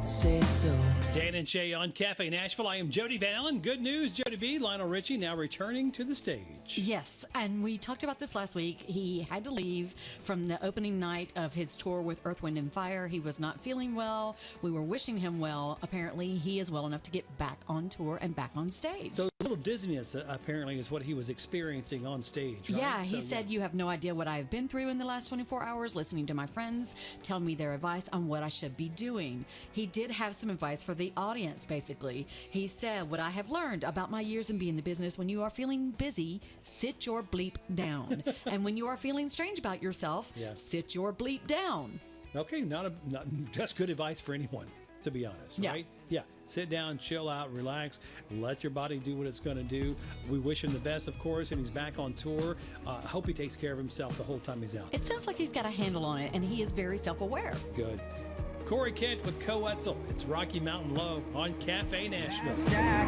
say so. Dan and Shay on Cafe Nashville. I am Jody Van Allen. Good news, Jody B. Lionel Richie now returning to the stage. Yes, and we talked about this last week. He had to leave from the opening night of his tour with Earth, Wind, and Fire. He was not feeling well. We were wishing him well. Apparently, he is well enough to get back on tour and back on stage. So a little dizziness, apparently, is what he was experiencing on stage, right? Yeah, he said, you have no idea what I have been through in the last 24 hours, listening to my friends tell me their advice on what I should be doing. He did have some advice for the audience, basically. He said, what I have learned about my years in being in the business, when you are feeling busy, sit your bleep down. And when you are feeling strange about yourself, sit your bleep down. Okay, that's good advice for anyone, to be honest, right? Yeah, sit down, chill out, relax, let your body do what it's going to do. We wish him the best, of course, and he's back on tour. Hope he takes care of himself the whole time he's out. It sounds like he's got a handle on it, and he is very self-aware. Good. Corey Kent with Co Wetzel. It's Rocky Mountain Low on Cafe Nashville.